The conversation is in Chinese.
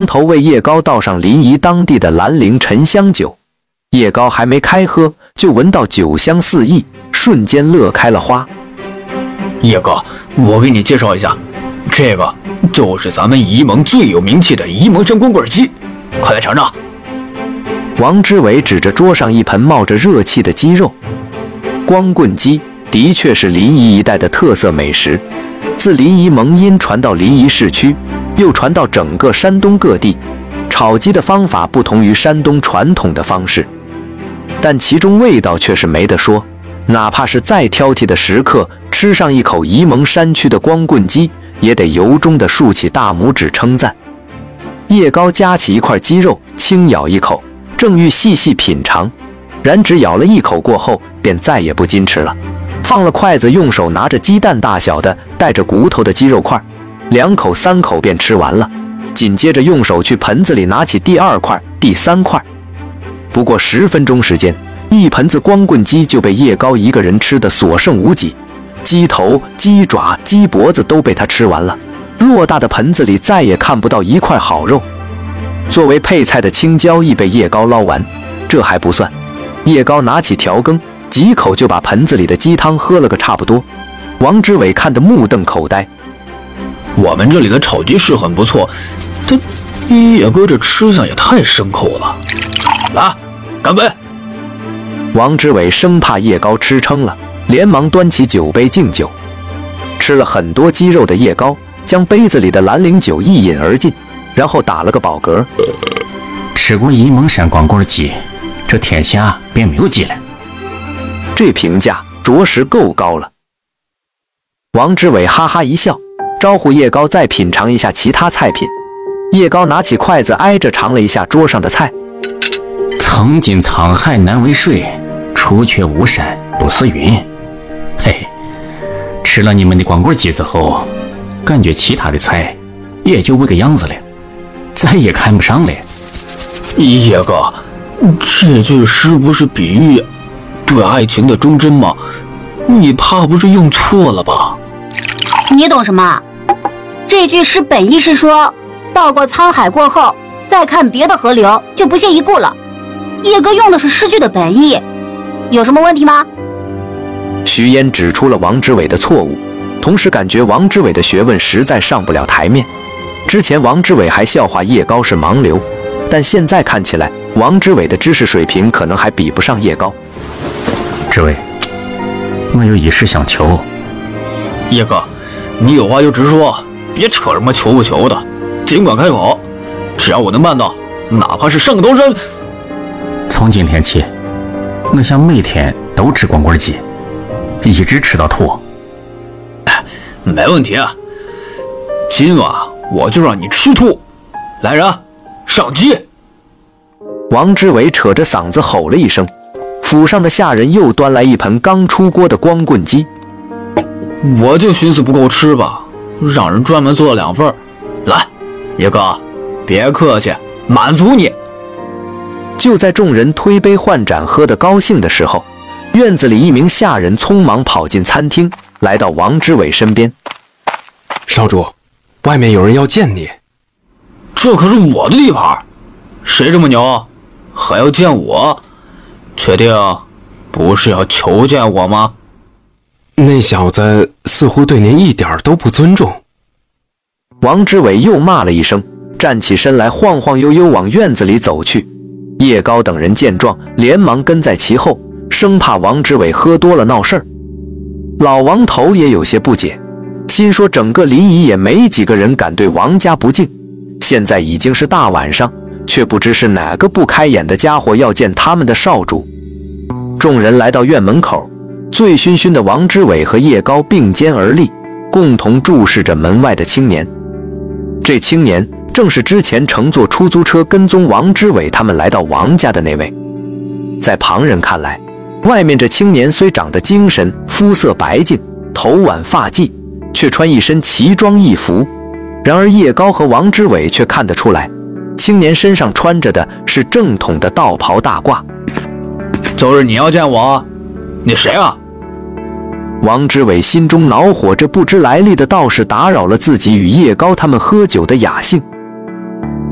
头为叶高倒上临沂当地的兰陵沉香酒，叶高还没开喝，就闻到酒香四溢，瞬间乐开了花。 叶哥，我给你介绍一下，这个就是咱们沂蒙最有名气的沂蒙山光棍鸡，快来尝尝。 王之伟指着桌上一盆冒着热气的鸡肉。光棍鸡的确是临沂一带的特色美食，自临沂蒙阴传到临沂市区，又传到整个山东各地。炒鸡的方法不同于山东传统的方式，但其中味道却是没得说。哪怕是再挑剔的食客，吃上一口沂蒙山区的光棍鸡，也得由衷地竖起大拇指称赞。叶高夹起一块鸡肉，轻咬一口，正欲细细品尝，然只咬了一口过后，便再也不矜持了，放了筷子，用手拿着鸡蛋大小的带着骨头的鸡肉块，2口3口便吃完了。紧接着用手去盆子里拿起第2块、第3块。不过10分钟时间，一盆子光棍鸡就被叶高一个人吃得所剩无几，鸡头、鸡爪、鸡脖子都被他吃完了，偌大的盆子里再也看不到一块好肉。作为配菜的青椒亦被叶高捞完，这还不算，叶高拿起调羹，几口就把盆子里的鸡汤喝了个差不多。王之伟看得目瞪口呆。 我们这里的炒鸡是很不错，但叶哥这吃相也太牲口了。来，干杯！ 王之伟生怕叶高吃撑了，连忙端起酒杯敬酒。吃了很多鸡肉的叶高将杯子里的兰陵酒一饮而尽，然后打了个饱嗝。 吃过沂蒙山光棍鸡，这天下便没有鸡了。 这评价着实够高了。王之伟哈哈一笑，招呼叶高再品尝一下其他菜品。叶高拿起筷子挨着尝了一下桌上的菜。 曾经沧海难为水，除却巫山不似云。嘿，吃了你们的光棍鸡之后，感觉其他的菜也就这个样子了，再也看不上了。 叶哥，这句诗不是比喻对爱情的忠贞吗？你怕不是用错了吧？ 你懂什么？这句诗本意是说，到过沧海过后，再看别的河流就不屑一顾了。叶哥用的是诗句的本意，有什么问题吗？ 徐嫣指出了王之伟的错误，同时感觉王之伟的学问实在上不了台面。之前王之伟还笑话叶高是盲流，但现在看起来，王之伟的知识水平可能还比不上叶高。 之伟，我有一事想求。 叶哥，你有话就直说，别扯什么求不求的，尽管开口，只要我能办到，哪怕是上个刀山。 从今天起，我想每天都吃光棍鸡，一直吃到吐。 没问题啊，今晚我就让你吃吐。来人，上鸡！ 王之伟扯着嗓子吼了一声，府上的下人又端来一盆刚出锅的光棍鸡。 我就寻思不够吃吧，让人专门做了2份。来，叶哥，别客气，满足你。 就在众人推杯换盏喝得高兴的时候，院子里一名下人匆忙跑进餐厅，来到王之伟身边。 少主，外面有人要见你。 这可是我的地盘，谁这么牛，还要见我？确定不是要求见我吗？ 那小子似乎对您一点都不尊重。 王之伟又骂了一声，站起身来，晃晃悠悠往院子里走去。叶高等人见状，连忙跟在其后，生怕王之伟喝多了闹事儿。老王头也有些不解，心说整个临沂也没几个人敢对王家不敬，现在已经是大晚上，却不知是哪个不开眼的家伙要见他们的少主。众人来到院门口，醉醺醺的王之伟和叶高并肩而立，共同注视着门外的青年。这青年正是之前乘坐出租车跟踪王之伟他们来到王家的那位。在旁人看来，外面这青年虽长得精神，肤色白净，头挽发髻，却穿一身奇装异服。然而叶高和王之伟却看得出来，青年身上穿着的是正统的道袍大褂。 就是你要见我，你谁啊？ 王之伟心中恼火，这不知来历的道士打扰了自己与叶高他们喝酒的雅兴。